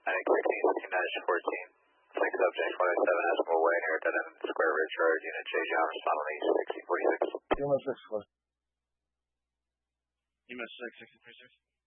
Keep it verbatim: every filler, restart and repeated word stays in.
Heading sixteen sixteen fourteen. Six subject one oh seven Eskimo Way near Dead End Square Ridge Road. Unit J John respond on East sixteen forty-six. U M S six, U M S six, sixteen forty-six.